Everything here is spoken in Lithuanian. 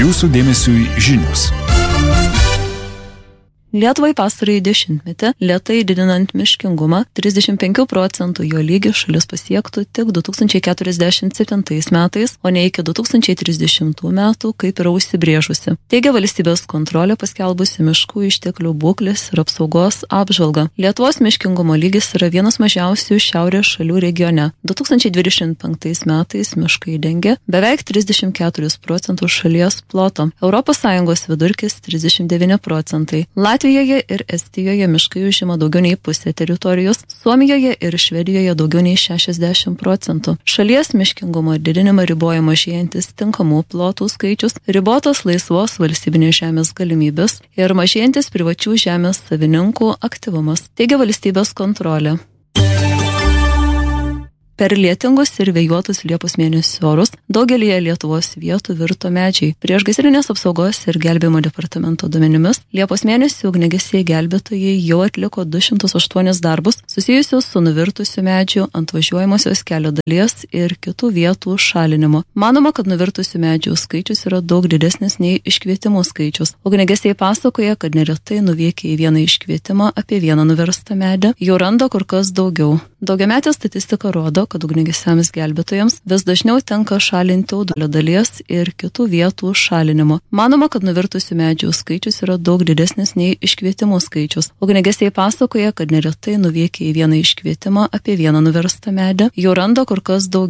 Jūsų dėmesiui žinios. Lietuvai pastarąjį dešimtmetį lėtai didinant miškingumą 35% jo lygį šalis pasiektų tik 2047 metais, o ne iki 2030 metų, kaip yra užsibrėžusi. Teigia valstybės kontrolė paskelbusi miškų išteklių būklės ir apsaugos apžvalgą. Lietuvos miškingumo lygis yra vienas mažiausių šiaurės šalių regione. 2025 metais miškai dengia beveik 34% šalies ploto. ES vidurkis 39%. Latvijoje ir Estijoje miškai užima daugiau nei pusę teritorijos, Suomijoje ir Švedijoje daugiau nei 60%. Šalies miškingumo didinimą riboja mažėjantis tinkamų plotų skaičius, ribotos laisvos valstybinės žemės galimybės ir mažėjantis privačių žemės savininkų aktyvumas, teigia valstybės kontrolė. Per lietingus ir vėjuotus Liepos mėnesio orus daugelyje Lietuvos vietų virto medžiai. Priešgaisrinės apsaugos ir gelbėjimo departamento duomenimis Liepos mėnesį ugniagesiai gelbėtojai jau atliko 208 darbus susijusius su nuvirtusių medžių ant važiuojamosios kelio dalies ir kitų vietų šalinimu. Manoma, kad nuvirtusių medžių skaičius yra daug didesnis nei iškvietimų skaičius. Ugniagesiai pasakoja, kad neretai nuvykę į vieną iškvietimą apie vieną nuverstą medį jau randa kur kas daugiau. Daugiametė statistika rodo, kad ugniagesiams gelbėtojams vis dažniau tenka šalinti audulio dalies ir kitų vietų šalinimo. Manoma, kad nuvirtusių medžių skaičius yra daug didesnis nei iškvietimų skaičius. Ugniagesiai pasakoja, kad neretai nuvykę į vieną iškvietimą apie vieną nuverstą medį jau randa kur kas daugiau.